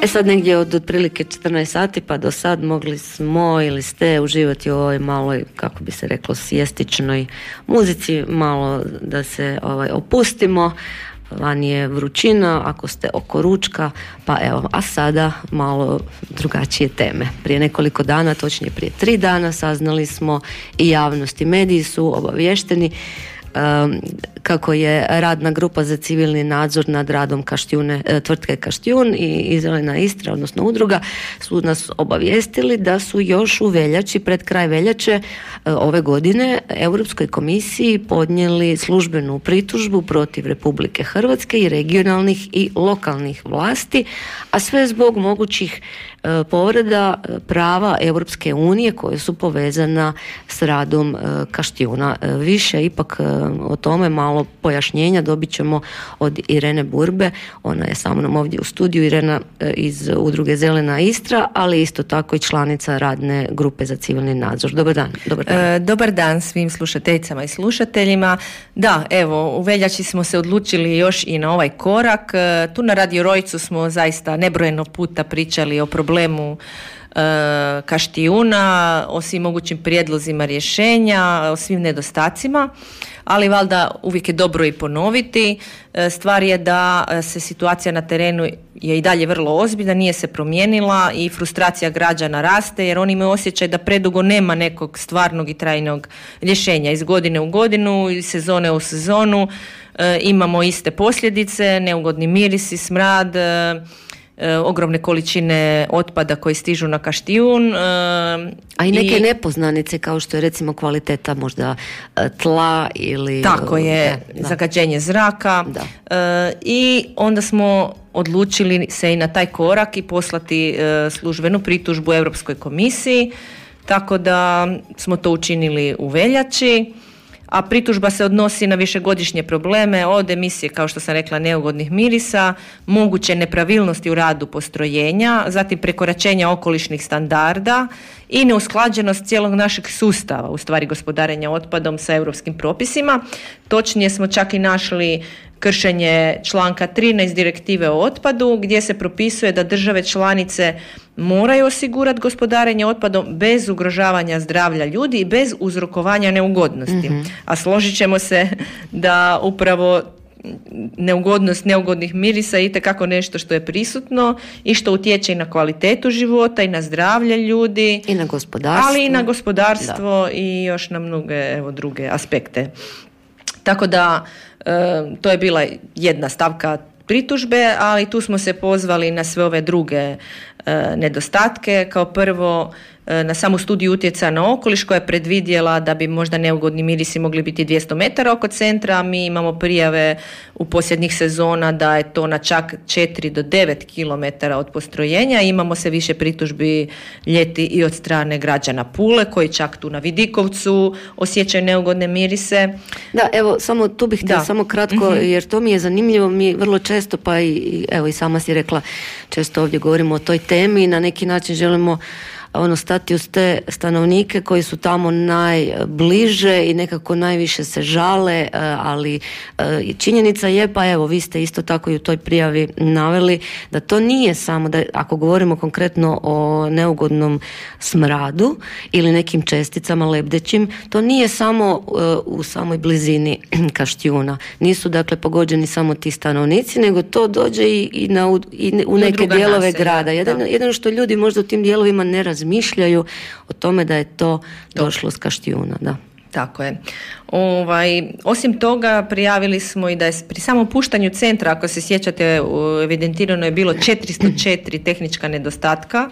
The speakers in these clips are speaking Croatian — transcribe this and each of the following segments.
Sad negdje od otprilike 14 sati pa do sad mogli smo ili ste uživati u ovoj maloj, kako bi se reklo, sijestičnoj muzici, malo da se opustimo. Van je vrućina, ako ste oko ručka, pa evo, a sada malo drugačije teme. Prije nekoliko dana, točnije prije 3 dana, saznali smo i javnost i mediji su obavješteni kako je radna grupa za civilni nadzor nad radom tvrtke Kaštijun i Zelena Istra, odnosno udruga, su nas obavijestili da su još u veljači, pred kraj veljače ove godine, Europskoj komisiji podnijeli službenu pritužbu protiv Republike Hrvatske i regionalnih i lokalnih vlasti, a sve zbog mogućih povreda prava Europske unije koje su povezana s radom Kaštijuna. Više ipak o tome malo pojašnjenja dobit ćemo od Irene Burbe, ona je sa mnom ovdje u studiju, Irena iz udruge Zelena Istra, ali isto tako i članica radne grupe za civilni nadzor. Dobar dan. Dobar dan svim slušateljicama i slušateljima. Da, evo, u veljači smo se odlučili još i na ovaj korak. Tu na Radio Rojcu smo zaista nebrojeno puta pričali o problemu Kaštijuna, o svim mogućim prijedlozima rješenja, o svim nedostacima, ali valjda uvijek je dobro i ponoviti. Stvar je da se situacija na terenu je i dalje vrlo ozbiljna, nije se promijenila i frustracija građana raste jer oni imaju osjećaj da predugo nema nekog stvarnog i trajnog rješenja. Iz godine u godinu, iz sezone u sezonu imamo iste posljedice, neugodni mirisi, smrad, ogromne količine otpada koji stižu na Kaštijun. A i neke nepoznanice kao što je recimo kvaliteta možda tla ili... Tako je, zagađenje zraka. I onda smo odlučili se i na taj korak i poslati službenu pritužbu Europskoj komisiji, tako da smo to učinili u veljači. A pritužba se odnosi na višegodišnje probleme od emisije, kao što sam rekla, neugodnih mirisa, moguće nepravilnosti u radu postrojenja, zatim prekoračenja okolišnih standarda i neusklađenost cijelog našeg sustava, u stvari gospodarenja otpadom sa europskim propisima. Točnije smo čak i našli kršenje članka 13 direktive o otpadu gdje se propisuje da države članice moraju osigurati gospodarenje otpadom bez ugrožavanja zdravlja ljudi i bez uzrokovanja neugodnosti. A složit ćemo se da upravo neugodnost neugodnih mirisa je itekako nešto što je prisutno i što utječe i na kvalitetu života i na zdravlje ljudi i na gospodarstvo, ali i na gospodarstvo i još na mnoge druge aspekte. Tako da to je bila jedna stavka pritužbe, ali tu smo se pozvali na sve ove druge nedostatke. Kao prvo na samu studiju utjecaja na okoliš koja je predvidjela da bi možda neugodni mirisi mogli biti 200 metara oko centra, a mi imamo prijave u posljednjih sezona da je to na čak 4 do 9 kilometara od postrojenja. Imamo se više pritužbi ljeti i od strane građana Pule koji čak tu na Vidikovcu osjećaju neugodne mirise. Da, evo, samo tu bih htjela samo kratko, jer to mi je zanimljivo, mi vrlo često, pa i evo i sama si rekla, često ovdje govorimo o toj temi i na neki način želimo stati uz te stanovnike koji su tamo najbliže i nekako najviše se žale, ali činjenica je, pa evo vi ste isto tako i u toj prijavi naveli da to nije samo, da ako govorimo konkretno o neugodnom smradu ili nekim česticama lebdećim, to nije samo u samoj blizini Kaštijuna. Nisu dakle pogođeni samo ti stanovnici, nego to dođe i u neke dijelove grada. Jedino što ljudi možda u tim dijelovima ne razmišljaju o tome da je to došlo s Kaštijuna, da. Tako je. Osim toga prijavili smo i da je pri samom puštanju centra, ako se sjećate, evidentirano je bilo 404 tehnička nedostatka.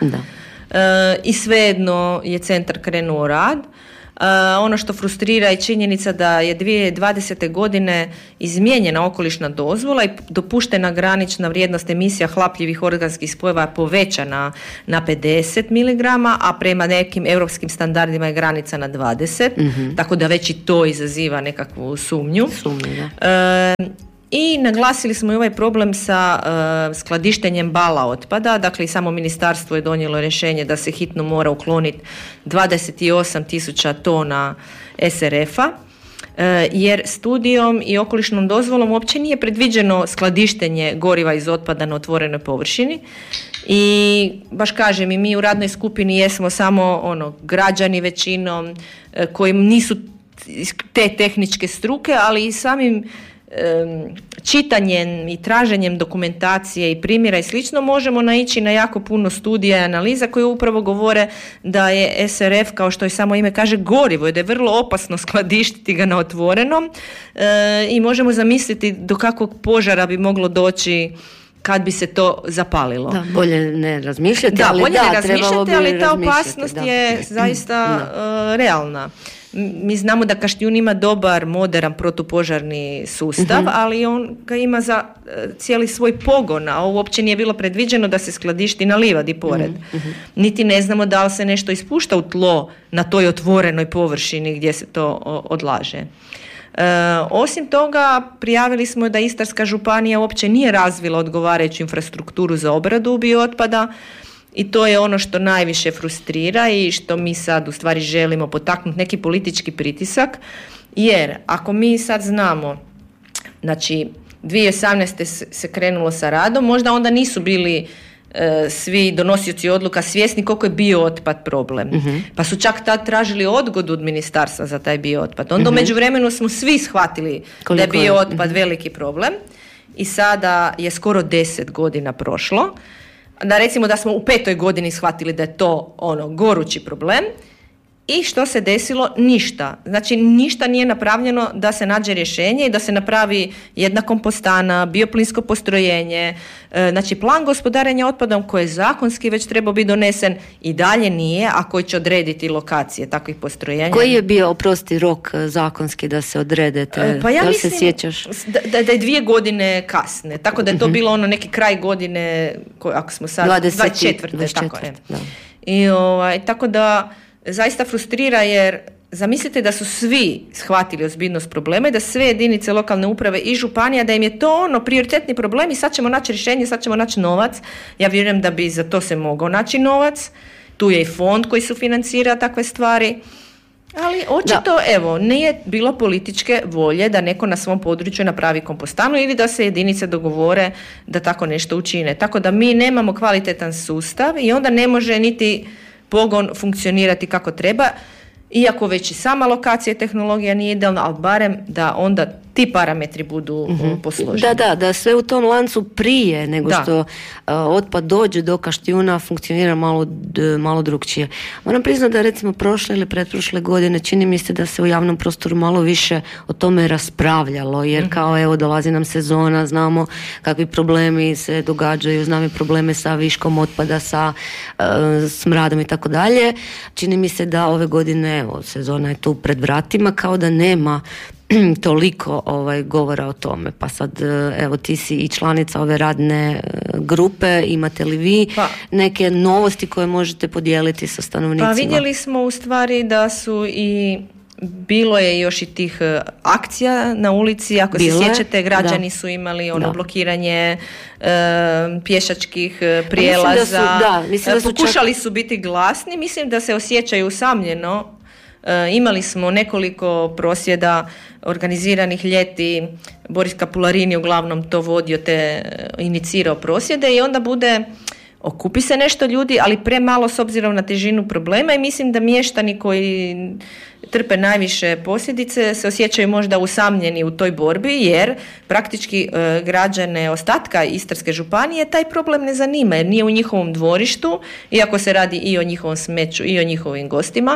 I svejedno je centar krenuo rad. Ono što frustrira je činjenica da je 2020. godine izmijenjena okolišna dozvola i dopuštena granična vrijednost emisija hlapljivih organskih spojeva povećana na 50 mg, a prema nekim europskim standardima je granica na 20, tako da već i to izaziva nekakvu sumnju. I naglasili smo i ovaj problem sa skladištenjem bala otpada, dakle i samo ministarstvo je donijelo rješenje da se hitno mora ukloniti 28.000 tona SRF-a, jer studijom i okolišnom dozvolom uopće nije predviđeno skladištenje goriva iz otpada na otvorenoj površini I baš kažem, i mi u radnoj skupini jesmo samo građani većinom koji nisu te tehničke struke, ali i samim čitanjem i traženjem dokumentacije i primjera i slično možemo naići na jako puno studija i analiza koje upravo govore da je SRF, kao što i samo ime kaže, gorivo i da je vrlo opasno skladištiti ga na otvorenom i možemo zamisliti do kakvog požara bi moglo doći kad bi se to zapalilo. Da, bolje ne razmišljati, ali ta opasnost je zaista realna. Mi znamo da Kaštijun ima dobar, moderan protupožarni sustav, ali on ga ima za cijeli svoj pogon, a ovo uopće nije bilo predviđeno da se skladišti na livadi pored. Niti ne znamo da li se nešto ispušta u tlo na toj otvorenoj površini gdje se to odlaže. Osim toga, prijavili smo da Istarska županija uopće nije razvila odgovarajuću infrastrukturu za obradu biootpada i to je ono što najviše frustrira i što mi sad u stvari želimo potaknuti neki politički pritisak, jer ako mi sad znamo, znači 2018. se krenulo sa radom, možda onda nisu bili svi donosioci odluka svjesni koliko je biootpad problem. Pa su čak tad tražili odgodu od ministarstva za taj biootpad. Onda u međuvremenu smo svi shvatili da je biootpad veliki problem i sada je skoro 10 godina prošlo. Da recimo da smo u 5. godini shvatili da je to gorući problem. I što se desilo? Ništa. Znači ništa nije napravljeno da se nađe rješenje i da se napravi jedna kompostana, bioplinsko postrojenje. Znači plan gospodarenja otpadom koji je zakonski već trebao biti donesen i dalje nije, a koji će odrediti lokacije takvih postrojenja. Koji je bio, oprosti, rok zakonski da se odrede? Pa ja mislim se sjećaš? Da je 2 godine kasne. Tako da je to bilo neki kraj godine, ako smo sad 24. Tako je. Da. I tako da zaista frustrira jer zamislite da su svi shvatili ozbiljnost problema i da sve jedinice lokalne uprave i županija, da im je to prioritetni problem i sad ćemo naći rješenje, sad ćemo naći novac. Ja vjerujem da bi za to se mogao naći novac. Tu je i fond koji sufinancira takve stvari. Ali očito, nije bilo političke volje da neko na svom području napravi kompostanu ili da se jedinice dogovore da tako nešto učine. Tako da mi nemamo kvalitetan sustav i onda ne može niti pogon funkcionirati kako treba, iako već i sama lokacija i tehnologija nije idealna, ali barem da onda ti parametri budu posloženi. Da sve u tom lancu prije nego što otpad dođe do Kaštijuna funkcionira malo drukčije. Moram priznati da recimo prošle ili pretprošle godine čini mi se da se u javnom prostoru malo više o tome raspravljalo, jer kao dolazi nam sezona, znamo kakvi problemi se događaju, znamo probleme sa viškom otpada, sa smradom i tako dalje. Čini mi se da ove godine sezona je tu pred vratima, kao da nema toliko govora o tome. Pa sad, ti si i članica ove radne grupe, imate li vi neke novosti koje možete podijeliti sa stanovnicima? Pa vidjeli smo u stvari da su bilo je još i tih akcija na ulici, ako se sjećate, građani su imali blokiranje pješačkih prijelaza, pokušali su biti glasni, mislim da se osjećaju usamljeno. Imali smo nekoliko prosvjeda organiziranih ljeti, Boris Kapularini uglavnom to vodio te inicirao prosvjede i onda okupi se nešto ljudi, ali premalo s obzirom na težinu problema i mislim da mještani koji trpe najviše posljedice se osjećaju možda usamljeni u toj borbi jer praktički građane ostatka Istarske županije taj problem ne zanima jer nije u njihovom dvorištu, iako se radi i o njihovom smeću i o njihovim gostima.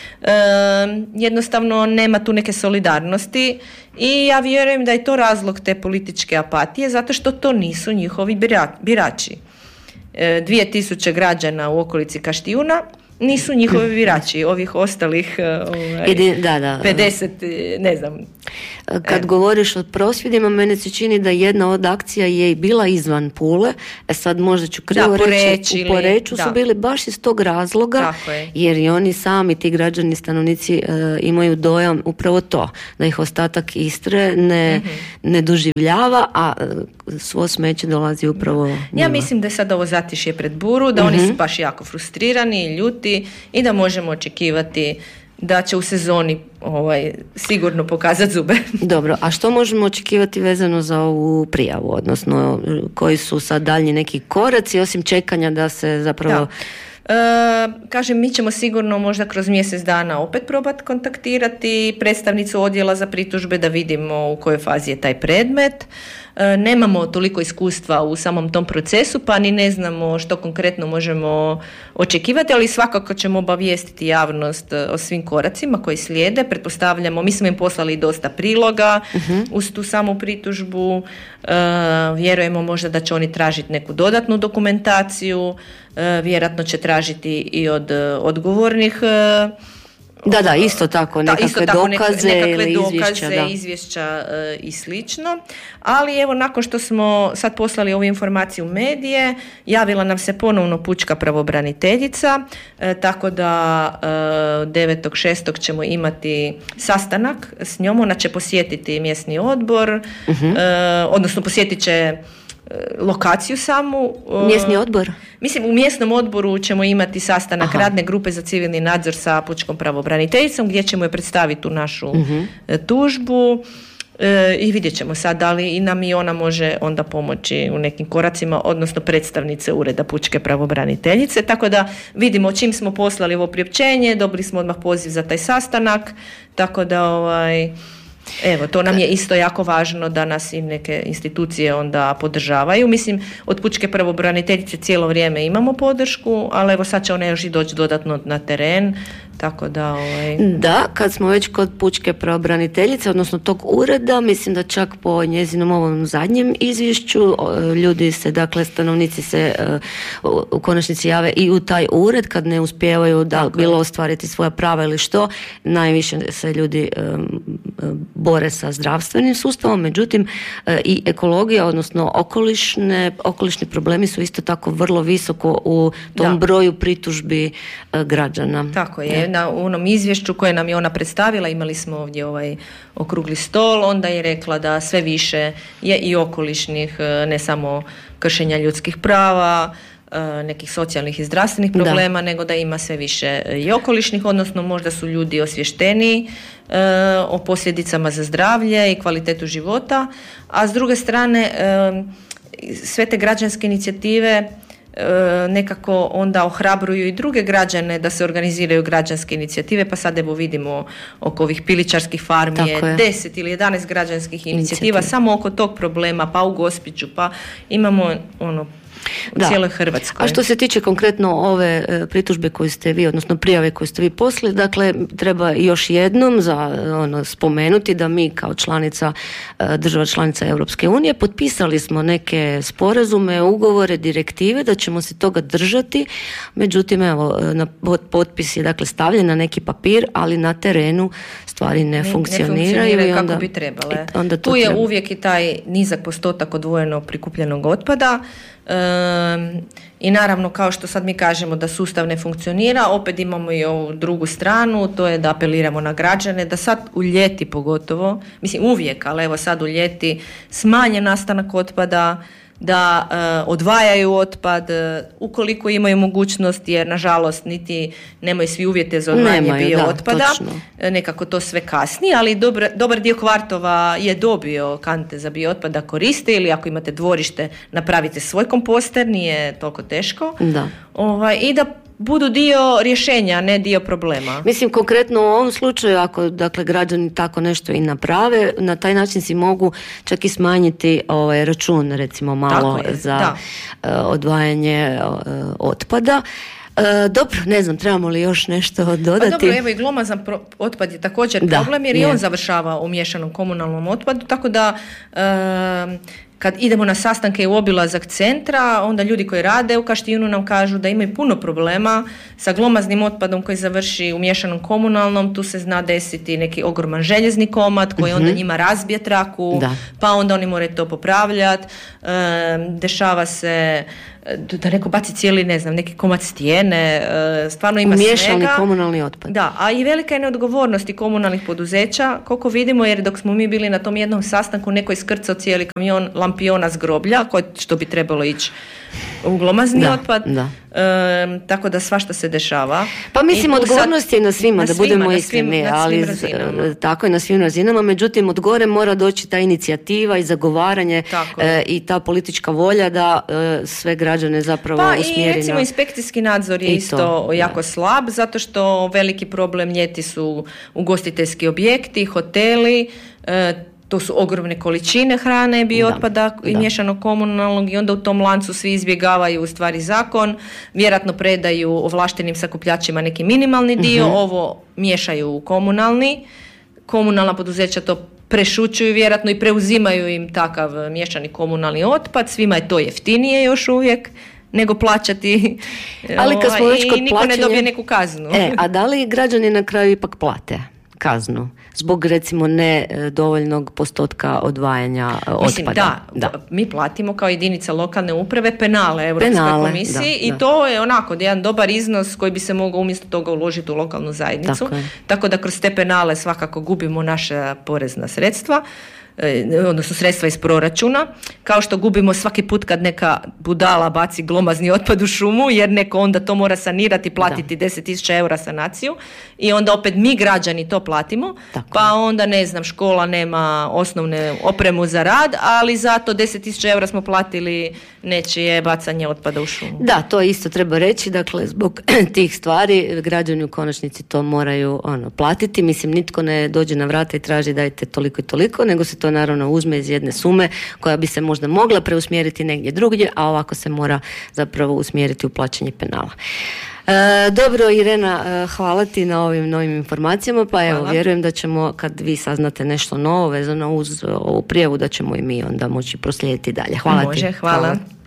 Jednostavno nema tu neke solidarnosti i ja vjerujem da je to razlog te političke apatije zato što to nisu njihovi birači. 2000 građana u okolici Kaštijuna nisu njihovi birači, ovih ostalih 50, ne znam. Kad govoriš o prosvjedima, mene se čini da jedna od akcija je i bila izvan Pule, sad možda ću krivo reći, u Poreču su bili baš iz tog razloga, jer i oni sami, ti građani, stanovnici, imaju dojam upravo to, da ih ostatak Istre ne doživljava, a svo smeće dolazi upravo njima. Ja mislim da je sad ovo zatišje pred buru, da oni su baš jako frustrirani i ljuti i da možemo očekivati da će u sezoni sigurno pokazati zube. Dobro, a što možemo očekivati vezano za ovu prijavu, odnosno koji su sad daljnji neki koraci osim čekanja da se zapravo... Kažem, mi ćemo sigurno možda kroz mjesec dana opet probati kontaktirati predstavnicu odjela za pritužbe da vidimo u kojoj fazi je taj predmet. Nemamo toliko iskustva u samom tom procesu, pa ni ne znamo što konkretno možemo očekivati, ali svakako ćemo obavijestiti javnost o svim koracima koji slijede. Pretpostavljamo, mi smo im poslali dosta priloga uz tu samu pritužbu. Vjerujemo možda da će oni tražiti neku dodatnu dokumentaciju, vjerojatno će tražiti i od odgovornih Da, isto tako, nekakve dokaze ili izvješća i slično. Ali evo, nakon što smo sad poslali ovu informaciju u medije, javila nam se ponovno pučka pravobraniteljica, tako da 9.6. ćemo imati sastanak s njom. Ona će posjetiti mjesni odbor, odnosno posjetit će lokaciju samu. Mjesni odbor? Mislim, u mjesnom odboru ćemo imati sastanak radne grupe za civilni nadzor sa pučkom pravobraniteljicom gdje ćemo je predstaviti tu našu tužbu i vidjet ćemo sad da li i nam i ona može onda pomoći u nekim koracima, odnosno predstavnice Ureda pučke pravobraniteljice. Tako da vidimo čim smo poslali ovo priopćenje, dobili smo odmah poziv za taj sastanak, tako da evo, to nam je isto jako važno da nas i neke institucije onda podržavaju. Mislim, od pučke pravobraniteljice cijelo vrijeme imamo podršku, ali evo sad će ona još i doći dodatno na teren, tako da... Da, kad smo već kod pučke pravobraniteljice, odnosno tog ureda, mislim da čak po njezinom ovom zadnjem izvješću ljudi se, dakle stanovnici se u konačnici jave i u taj ured kad ne uspijevaju bilo ostvariti svoja prava ili što. Najviše se ljudi bore sa zdravstvenim sustavom, međutim i ekologija, odnosno okolišni problemi su isto tako vrlo visoko u tom broju pritužbi građana. Tako je. Na onom izvješću koje nam je ona predstavila, imali smo ovdje okrugli stol, onda je rekla da sve više je i okolišnih, ne samo kršenja ljudskih prava, nekih socijalnih i zdravstvenih problema, nego da ima sve više i okolišnih, odnosno možda su ljudi osvješteniji o posljedicama za zdravlje i kvalitetu života, a s druge strane sve te građanske inicijative nekako onda ohrabruju i druge građane da se organiziraju građanske inicijative, pa sad evo vidimo oko ovih pilićarskih farmi je 10 ili 11 građanskih inicijativa samo oko tog problema, pa u Gospiću, pa imamo u cijeloj Hrvatskoj. A što se tiče konkretno ove pritužbe koju ste vi, odnosno prijave koju ste vi poslali, dakle treba još jednom spomenuti da mi kao država članica Europske unije potpisali smo neke sporazume, ugovore, direktive, da ćemo se toga držati, međutim evo, potpis je dakle stavljen na neki papir, ali na terenu stvari ne funkcioniraju kako bi trebale. Tu je uvijek i taj nizak postotak odvojeno prikupljenog otpada. I naravno, kao što sad mi kažemo da sustav ne funkcionira, opet imamo i ovu drugu stranu, to je da apeliramo na građane da sad u ljeti pogotovo, mislim uvijek, ali evo sad u ljeti smanje nastanak otpada, da odvajaju otpad ukoliko imaju mogućnost, jer nažalost niti nemaju svi uvjete za odvajanje biootpada, nekako to sve kasni, ali dobar dio kvartova je dobio kante za biootpad da koriste, ili ako imate dvorište napravite svoj komposter, nije toliko teško. I da budu dio rješenja, ne dio problema. Mislim, konkretno u ovom slučaju, ako dakle građani tako nešto i naprave, na taj način si mogu čak i smanjiti račun, recimo malo za odvajanje otpada. Dobro, ne znam, trebamo li još nešto dodati? Pa dobro, evo i glomazan otpad je također problem, jer i on završava u miješanom komunalnom otpadu, tako da kad idemo na sastanke u obilazak centra, onda ljudi koji rade u Kaštijunu nam kažu da imaju puno problema sa glomaznim otpadom koji završi u miješanom komunalnom. Tu se zna desiti neki ogroman željezni komad koji onda njima razbije traku, pa onda oni moraju to popravljati. Dešava se da neko baci cijeli, ne znam, neki komad stijene, stvarno ima svega. Miješani komunalni otpad. Da, a i velika je neodgovornost i komunalnih poduzeća, koliko vidimo, jer dok smo mi bili na tom jednom sastanku, neko je iskrcao cijeli kamion lampiona s groblja, što bi trebalo ići u glomazni otpad. Tako da svašta se dešava. Pa mislim, odgovornost je na svima, da budemo iskreni, ali tako je na svim razinama, međutim od gore mora doći ta inicijativa i zagovaranje i ta politička volja da sve građane zapravo usmjeri. Pa i recimo inspekcijski nadzor je isto jako slab, zato što veliki problem ljeti su ugostiteljski objekti, hoteli, to su ogromne količine hrane, biootpada i miješanog komunalnog, i onda u tom lancu svi izbjegavaju u stvari zakon, vjerojatno predaju ovlaštenim sakupljačima neki minimalni dio, ovo miješaju u komunalna poduzeća to prešućuju vjerojatno i preuzimaju im takav miješani komunalni otpad, svima je to jeftinije još uvijek nego plaćati. Ali kad smo već kod niko plaćanja, ne dobije neku kaznu. A da li građani na kraju ipak plate kaznu zbog recimo nedovoljnog postotka odvajanja otpada? Da, mi platimo kao jedinica lokalne uprave penale Europskoj komisiji i to je onako jedan dobar iznos koji bi se mogao umjesto toga uložiti u lokalnu zajednicu. Tako da kroz te penale svakako gubimo naša porezna sredstva, odnosno sredstva iz proračuna, kao što gubimo svaki put kad neka budala baci glomazni otpad u šumu, jer neko onda to mora sanirati, platiti 10.000 eura sanaciju i onda opet mi građani to platimo, pa onda ne znam, škola nema osnovne opremu za rad, ali zato 10.000 eura smo platili nečije bacanje otpada u šumu. Da, to isto treba reći, dakle zbog tih stvari građani u konačnici to moraju platiti, mislim nitko ne dođe na vrata i traži dajte toliko i toliko, nego se to naravno uzme iz jedne sume koja bi se možda mogla preusmjeriti negdje drugdje, a ovako se mora zapravo usmjeriti u plaćanje penala. Dobro, Irena, hvala ti na ovim novim informacijama, pa evo, vjerujem da ćemo, kad vi saznate nešto novo vezano uz ovu prijavu, da ćemo i mi onda moći proslijediti dalje. Hvala ti. Hvala.